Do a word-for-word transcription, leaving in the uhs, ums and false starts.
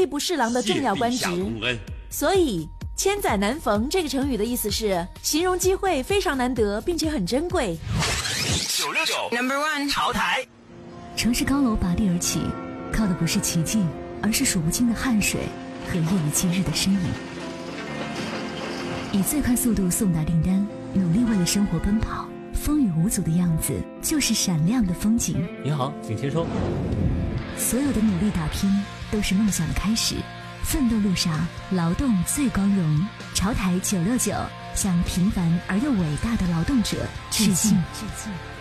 非不侍郎的重要官职，所以千载难逢这个成语的意思是形容机会非常难得，并且很珍贵。 九六九 Number One 潮台， 城市高楼拔地而起，靠的不是奇迹，而是数不清的汗水和夜以继日的身影。以最快速度送达订单，努力为了生活奔跑，风雨无阻的样子就是闪亮的风景。 您好，请签收。 所有的努力打拼都是梦想的开始，奋斗路上劳动最光荣。潮台九六九向平凡而又伟大的劳动者致敬。致敬。